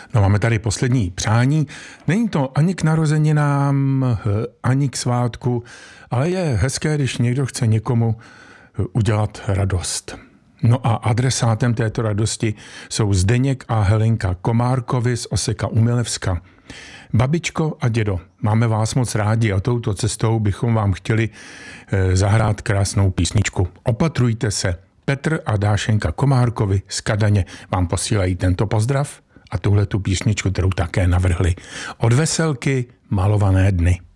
No, máme tady poslední přání. Není to ani k narozeninám, ani k svátku, ale je hezké, když někdo chce někomu udělat radost. No a adresátem této radosti jsou Zdeněk a Helenka Komárkovi z Oseka u Milevska. Babičko a dědo, máme vás moc rádi a touto cestou bychom vám chtěli zahrát krásnou písničku. Opatrujte se. Petr a Dášenka Komárkovi z Kadaně vám posílají tento pozdrav a tuhletu písničku, kterou také navrhli. Od Veselky Malované dny.